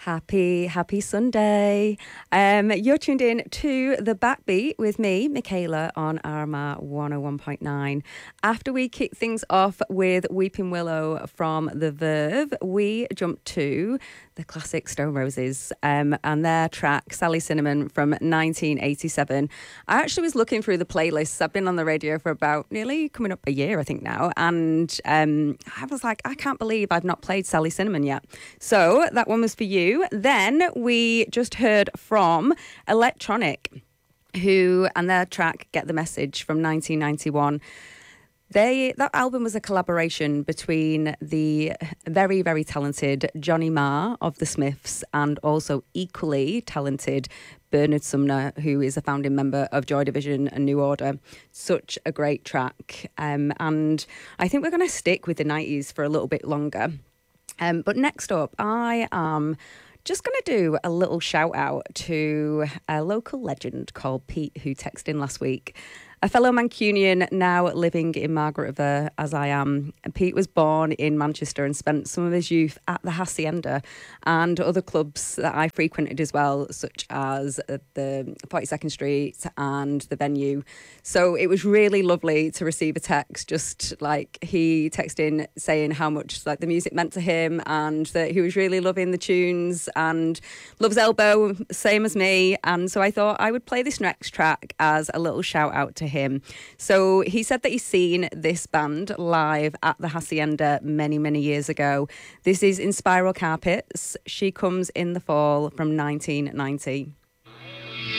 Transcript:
Happy Sunday. You're tuned in to The Backbeat with me, Michaela, on RMR 101.9. After we kick things off with Weeping Willow from The Verve, we jump to the classic Stone Roses and their track Sally Cinnamon from 1987. I actually was looking through the playlists. I've been on the radio for about nearly coming up a year, I think now, and I was like, I can't believe I've not played Sally Cinnamon yet. So that one was for you. Then we just heard from Electronic, who and their track Get the Message from 1991. That album was a collaboration between the very, very talented Johnny Marr of the Smiths and also equally talented Bernard Sumner, who is a founding member of Joy Division and New Order. Such a great track. And I think we're going to stick with the 90s for a little bit longer. But next up, I am just going to do a little shout out to a local legend called Pete, who texted in last week. A fellow Mancunian now living in Margaret River, as I am. Pete was born in Manchester and spent some of his youth at the Hacienda and other clubs that I frequented as well, such as the 42nd Street and the Venue. So it was really lovely to receive a text, just like he texted in saying how much like the music meant to him and that he was really loving the tunes and loves Elbow, same as me. And so I thought I would play this next track as a little shout out to him. So he said that he's seen this band live at the Hacienda many, many years ago. This is In Spiral Carpets. She Comes in the Fall from 1990.